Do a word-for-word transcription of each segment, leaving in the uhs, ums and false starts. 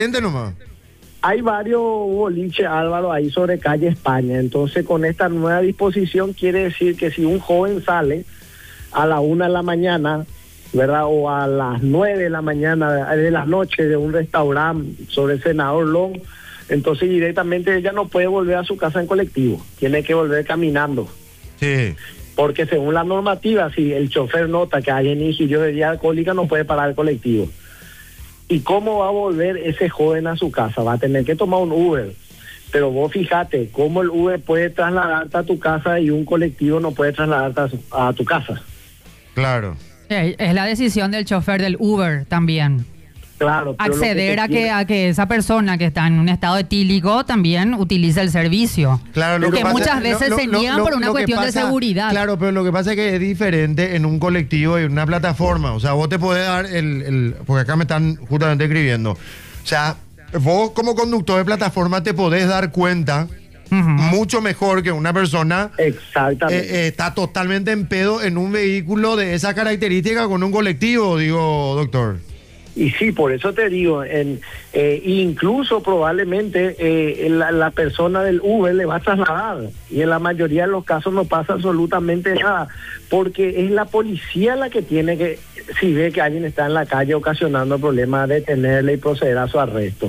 Gente nomás. Hay varios boliches, Álvaro, ahí sobre calle España. Entonces, con esta nueva disposición quiere decir que si un joven sale a la una de la mañana, ¿verdad? O a las nueve de la mañana, de la noche, de un restaurante sobre el Senador Long, entonces directamente ella no puede volver a su casa en colectivo. Tiene que volver caminando. Sí. Porque según la normativa, si el chofer nota que alguien ingirió bebida alcohólica, no puede parar el colectivo. ¿Y cómo va a volver ese joven a su casa? Va a tener que tomar un Uber. Pero vos fíjate, cómo el Uber puede trasladarte a tu casa y un colectivo no puede trasladarte a, su, a tu casa. Claro. Es la decisión del chofer del Uber también. Claro. Acceder que a, que, quiere... a que esa persona que está en un estado etílico también utilice el servicio. Claro, lo que, que pasa, muchas veces lo, se lo, niegan lo, por una lo cuestión pasa, de seguridad. Claro, pero lo que pasa es que es diferente en un colectivo y en una plataforma. O sea, vos te podés dar el, el... Porque acá me están justamente escribiendo. O sea, vos como conductor de plataforma te podés dar cuenta... Uh-huh. Mucho mejor que una persona Exactamente. Eh, eh, está totalmente en pedo en un vehículo de esa característica con un colectivo, digo, doctor. Y sí, por eso te digo, en, eh, incluso probablemente eh, la, la persona del Uber le va a trasladar y en la mayoría de los casos no pasa absolutamente nada, porque es la policía la que tiene que, si ve que alguien está en la calle ocasionando problemas, detenerle y proceder a su arresto.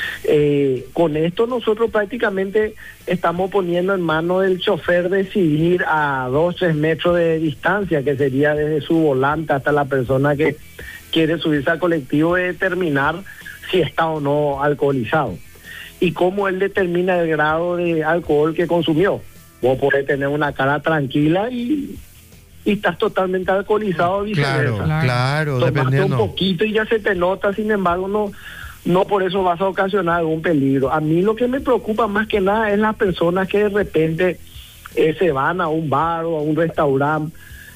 Eh, con esto nosotros prácticamente estamos poniendo en manos del chofer decidir a dos, tres metros de distancia, que sería desde su volante hasta la persona que quiere subirse al colectivo, de determinar si está o no alcoholizado. Y cómo él determina el grado de alcohol que consumió. Vos podés tener una cara tranquila y, y estás totalmente alcoholizado, viceversa. Claro, claro, Tomaste dependiendo. un poquito y ya se te nota, sin embargo, no, no por eso vas a ocasionar algún peligro. A mí lo que me preocupa más que nada es las personas que de repente eh, se van a un bar o a un restaurante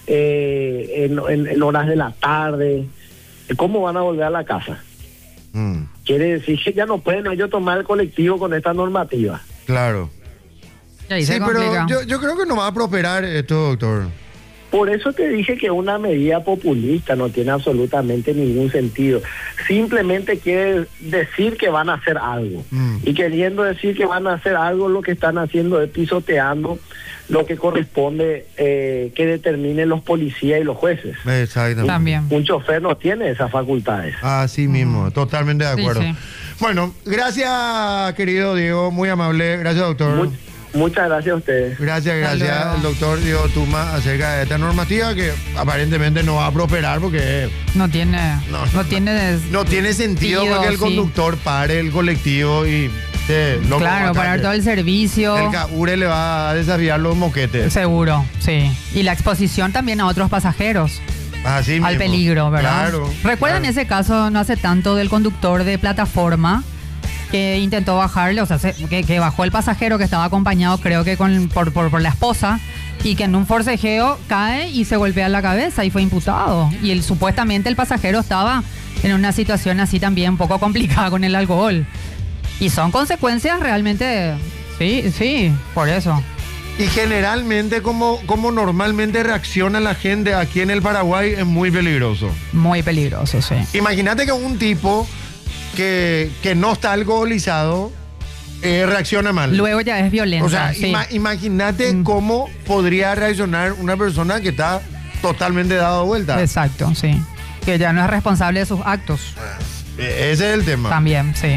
eh, en, en, en horas de la tarde. ¿Cómo van a volver a la casa? Mm. Quiere decir que ya no pueden ellos tomar el colectivo con esta normativa. Claro. Sí, sí pero yo, yo creo que no va a prosperar esto, doctor. Por eso te dije que una medida populista no tiene absolutamente ningún sentido. Simplemente quiere decir que van a hacer algo. Mm. Y queriendo decir que van a hacer algo, lo que están haciendo es pisoteando lo que corresponde eh, que determinen los policías y los jueces. Exactamente. También. Un chofer no tiene esas facultades. Así mismo, mm. totalmente de acuerdo. Sí, sí. Bueno, gracias, querido Diego, muy amable. Gracias, doctor. Muy, muchas gracias a ustedes. Gracias, gracias al doctor Diego Tuma acerca de esta normativa que aparentemente no va a prosperar porque... No tiene... No, no, no tiene... No tiene sentido porque el sí. conductor pare el colectivo y... Sí, claro, parar todo el servicio. El Caure le va a desafiar los moquetes. Seguro, sí. Y la exposición también a otros pasajeros. Así mismo. Al peligro, ¿verdad? Claro. ¿Recuerdan claro. ese caso no hace tanto del conductor de plataforma que intentó bajarle, o sea, se, que, que bajó el pasajero que estaba acompañado, creo que con por, por, por la esposa, y que en un forcejeo cae y se golpea la cabeza y fue imputado? Y el, supuestamente el pasajero estaba en una situación así también un poco complicada con el alcohol. Y son consecuencias realmente, sí, sí, por eso. Y generalmente, como, como normalmente reacciona la gente aquí en el Paraguay, es muy peligroso. Muy peligroso, sí. Imagínate que un tipo que, que no está alcoholizado eh, reacciona mal. Luego ya es violento. O sea, sí. ima, imagínate mm. cómo podría reaccionar una persona que está totalmente dado vuelta. Exacto, sí. Que ya no es responsable de sus actos. Eh, ese es el tema. También, sí.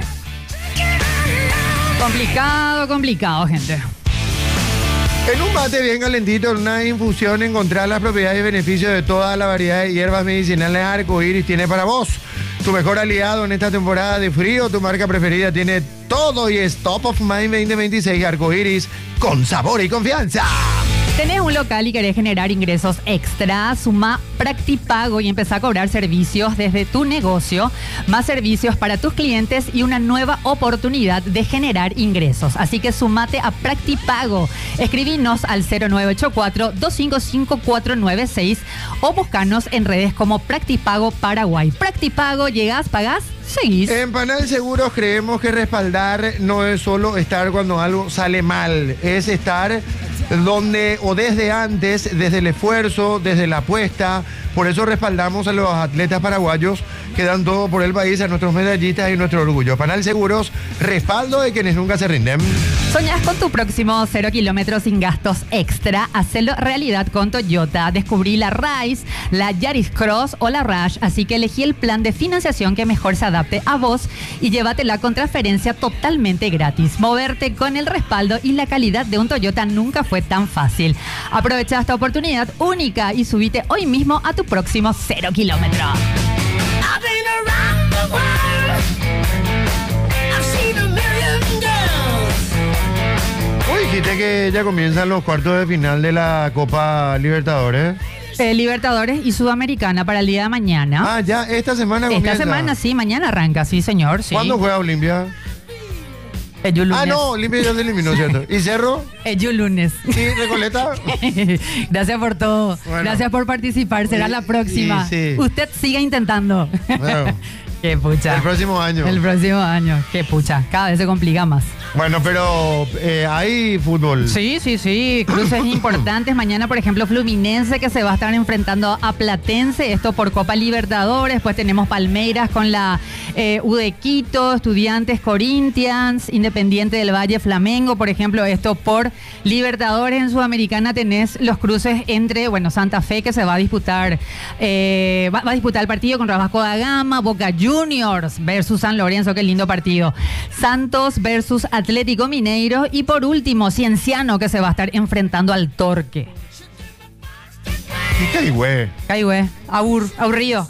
Complicado, complicado, gente. En un mate bien calentito, en una infusión, encontrar las propiedades y beneficios de toda la variedad de hierbas medicinales Arcoiris tiene para vos. Tu mejor aliado en esta temporada de frío, tu marca preferida tiene todo y es Top of Mind veinte veintiséis Arcoiris con sabor y confianza. ¿Tenés un local y querés generar ingresos extra? Suma Practipago y empezá a cobrar servicios desde tu negocio, más servicios para tus clientes y una nueva oportunidad de generar ingresos. Así que sumate a Practipago. Escribinos al cero nueve ocho cuatro, dos cinco cinco, cuatro nueve seis o buscanos en redes como Practipago Paraguay. Practipago, llegás, pagás, seguís. En Panal Seguros creemos que respaldar no es solo estar cuando algo sale mal, es estar donde o desde antes, desde el esfuerzo, desde la apuesta. Por eso respaldamos a los atletas paraguayos que dan todo por el país, a nuestros medallistas y nuestro orgullo. Panal Seguros, respaldo de quienes nunca se rinden. ¿Soñás con tu próximo cero kilómetros sin gastos extra? Hacelo realidad con Toyota. Descubrí la Rise, la Yaris Cross o la Rush, así que elegí el plan de financiación que mejor se adapte a vos y llévatela con transferencia totalmente gratis. Moverte con el respaldo y la calidad de un Toyota nunca fue tan fácil. Aprovecha esta oportunidad única y subite hoy mismo a tu próximo cero kilómetros. Uy, dijiste que ya comienzan los cuartos de final de la Copa Libertadores. Eh, Libertadores y Sudamericana para el día de mañana. Ah, ya, esta semana Esta comienza. semana, sí, mañana arranca, sí, señor. Sí. ¿Cuándo juega Olimpia? El lunes. Ah, no, Olimpia ya se eliminó, ¿cierto? ¿Y Cerro? El lunes. ¿Y Recoleta? Gracias por todo. Bueno. Gracias por participar. Será Y- la próxima. y sí. Usted siga intentando. Bueno, Qué pucha. el próximo año. El próximo año. Qué pucha. Cada vez se complica más. Bueno, pero eh, hay fútbol. Sí, sí, sí. Cruces importantes. Mañana, por ejemplo, Fluminense que se va a estar enfrentando a Platense. Esto por Copa Libertadores. Después tenemos Palmeiras con la eh, U de Quito, Estudiantes Corinthians, Independiente del Valle Flamengo. Por ejemplo, esto por Libertadores. En Sudamericana tenés los cruces entre, bueno, Santa Fe que se va a disputar. Eh, va, va a disputar el partido contra Vasco da Gama, Boca Juniors versus San Lorenzo. Qué lindo partido. Santos versus Atlético Mineiro y por último Cienciano que se va a estar enfrentando al Torque. ¿Qué güey? Ay, güey, abur, aburrido.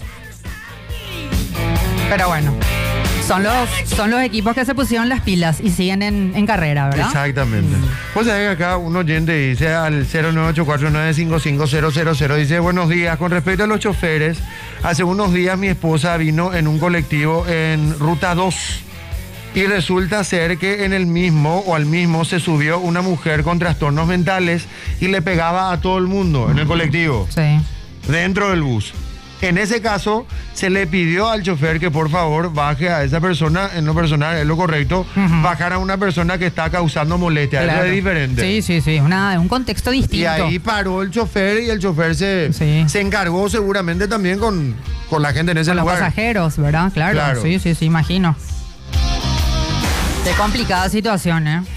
Pero bueno, son los, son los equipos que se pusieron las pilas y siguen en, en carrera, ¿verdad? Exactamente. Pues saben que acá un oyente dice al cero nueve ocho cuatro nueve cinco cinco cero cero cero, dice: buenos días, con respecto a los choferes, hace unos días mi esposa vino en un colectivo en Ruta dos y resulta ser que en el mismo o al mismo se subió una mujer con trastornos mentales y le pegaba a todo el mundo en el colectivo, Sí. dentro del bus. En ese caso, se le pidió al chofer que por favor baje a esa persona, en lo personal es lo correcto, Ujú. bajar a una persona que está causando molestia. Eso Claro. es diferente. Sí, sí, sí, una, un contexto distinto. Y ahí paró el chofer y el chofer se, Sí. se encargó seguramente también con, con la gente en ese Con los lugar. pasajeros, ¿verdad? Claro. Claro. Sí, sí, sí, imagino. Qué complicada situación, ¿eh?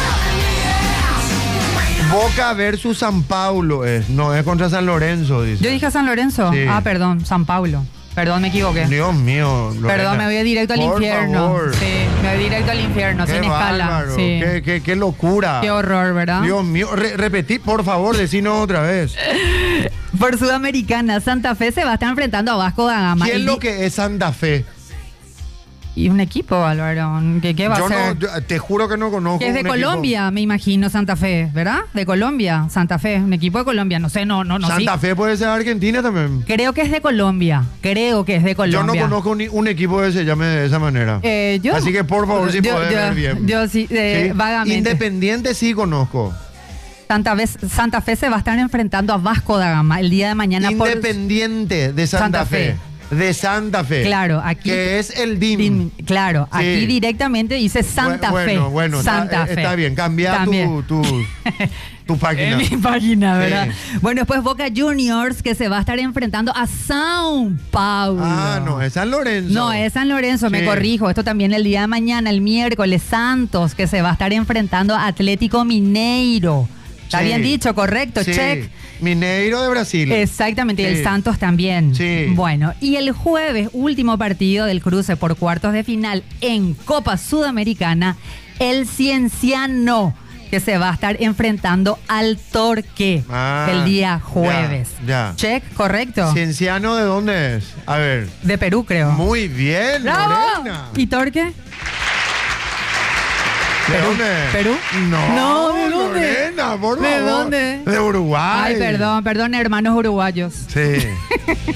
Boca versus San Paulo es, no es contra San Lorenzo, dice. Yo dije San Lorenzo. Sí. Ah, perdón, San Paulo. Perdón, me equivoqué. Dios mío. Lorena. Perdón, me voy directo al Por infierno. favor. Sí, me voy directo al infierno, Qué sin escala. bárbaro, Sí. qué, qué- qué locura. Qué horror, ¿verdad? Dios mío, Re- repetí, por favor, decinos otra vez. Por Sudamericana, Santa Fe se va a estar enfrentando a Vasco da Gama. ¿Quién El lo di- que es Santa Fe? Y un equipo, Álvaro. ¿Qué, qué va Yo a no, ser? yo te juro que no conozco. Que es de un equipo. Colombia, me imagino, Santa Fe, ¿verdad? De Colombia, Santa Fe, un equipo de Colombia. No sé, no, no, no. Santa sí. Fe puede ser Argentina también. Creo que es de Colombia. Creo que es de Yo Colombia. no conozco ni un equipo que se llame de esa manera. Eh, yo, Así que por favor, si yo, podés yo- ver bien. Yo sí, eh, ¿Sí? vagamente. Independiente sí conozco. Santa Fe, Santa Fe se va a estar enfrentando a Vasco da Gama el día de mañana por Independiente de Santa, Santa Fe. Fe. De Santa Fe. Claro, aquí- Que es el D I M. Din- Claro, Sí. aquí directamente dice Santa Bu- Fe. Bueno, bueno, Santa está, Fe. está bien. Cambia También. tu, tu, tu página. En mi página, Sí. ¿verdad? Bueno, después Boca Juniors que se va a estar enfrentando a São Paulo. Ah, no, es San Lorenzo. No, es San Lorenzo, me Sí. corrijo. Esto también el día de mañana, el miércoles, Santos, que se va a estar enfrentando a Atlético Mineiro. Está Sí. bien dicho, correcto, Sí. check. Mineiro de Brasil. Exactamente, y Sí. el Santos también. Sí. Bueno, y el jueves, último partido del cruce por cuartos de final en Copa Sudamericana, el Cienciano, que se va a estar enfrentando al Torque Ah, el día jueves. ya, ya. Check, correcto. ¿Cienciano de dónde es? A ver. De Perú, creo. Muy bien, ¡Bravo! Lorena. ¿Y Torque? ¿De Perú. dónde? ¿Perú? No, No, ¿de dónde? Lorena, por ¿De favor. dónde? De Uruguay. Ay, perdón, perdón, hermanos uruguayos. Sí.